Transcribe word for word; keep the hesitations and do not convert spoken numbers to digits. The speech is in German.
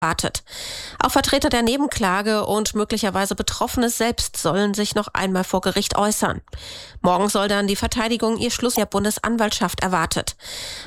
erwartet. Auch Vertreter der Nebenklage und möglicherweise Betroffene selbst sollen sich noch einmal vor Gericht äußern. Morgen soll dann die Verteidigung ihr Schluss der Bundesanwaltschaft erwartet.